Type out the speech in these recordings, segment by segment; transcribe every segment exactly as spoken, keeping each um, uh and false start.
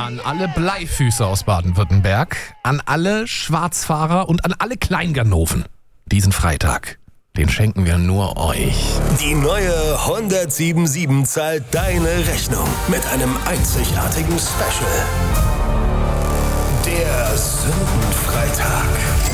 An alle Bleifüße aus Baden-Württemberg, an alle Schwarzfahrer und an alle Kleinganoven. Diesen Freitag, den schenken wir nur euch. Die neue hundertsiebenundsiebzig zahlt deine Rechnung mit einem einzigartigen Special. Der Sündenfreitag.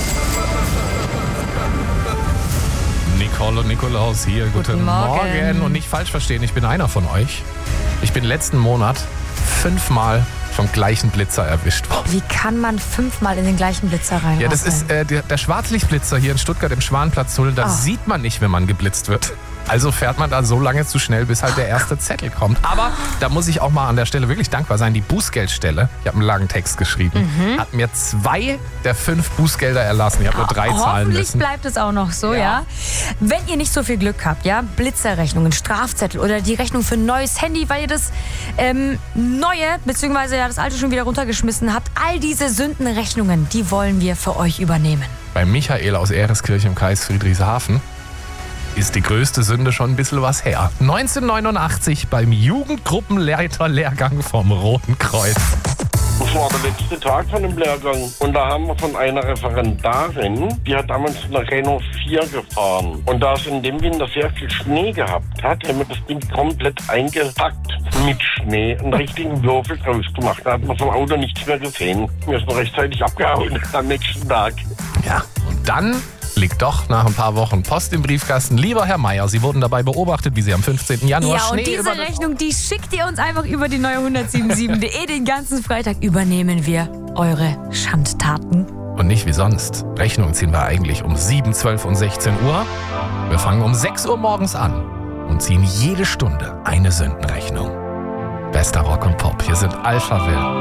Nicole und Nikolaus hier, guten, Guten Morgen. Morgen. Und nicht falsch verstehen, ich bin einer von euch. Ich bin letzten Monat fünfmal vom gleichen Blitzer erwischt worden. Wie kann man fünfmal in den gleichen Blitzer rein? Ja, das ist äh, der, der Schwarzlichtblitzer hier in Stuttgart im Schwanenplatztunnel. Das Ah. sieht man nicht, wenn man geblitzt wird. Also fährt man da so lange zu schnell, bis halt der erste Zettel kommt. Aber da muss ich auch mal an der Stelle wirklich dankbar sein. Die Bußgeldstelle, ich habe einen langen Text geschrieben, Mhm. hat mir zwei der fünf Bußgelder erlassen. Ich habe nur drei zahlen Hoffentlich müssen. bleibt es auch noch so, ja. Ja. Wenn ihr nicht so viel Glück habt, ja, Blitzerrechnungen, Strafzettel oder die Rechnung für ein neues Handy, weil ihr das ähm, neue bzw. ja das alte schon wieder runtergeschmissen habt, all diese Sündenrechnungen, die wollen wir für euch übernehmen. Bei Michael aus Ehreskirch im Kreis Friedrichshafen ist die größte Sünde schon ein bisschen was her. neunzehnhundertneunundachtzig beim Jugendgruppenleiterlehrgang vom Roten Kreuz. Das war der letzte Tag von dem Lehrgang. Und da haben wir von einer Referendarin, die hat damals eine Renault vier gefahren. Und da es in dem Winter sehr viel Schnee gehabt hat, haben wir das Ding komplett eingepackt mit Schnee, einen richtigen Würfel draus gemacht. Da hat man vom Auto nichts mehr gesehen. Wir sind rechtzeitig abgehauen am nächsten Tag. Ja, und dann liegt doch nach ein paar Wochen Post im Briefkasten. Lieber Herr Meier, Sie wurden dabei beobachtet, wie Sie am fünfzehnten Januar Ja, und Schnee diese über das Rechnung, die schickt ihr uns einfach über die neue hundertsiebenundsiebzig punkt de. Den ganzen Freitag übernehmen wir eure Schandtaten. Und nicht wie sonst. Rechnung ziehen wir eigentlich um sieben, zwölf und sechzehn Uhr. Wir fangen um sechs Uhr morgens an und ziehen jede Stunde eine Sündenrechnung. Bester Rock und Pop, hier sind Alpha Will.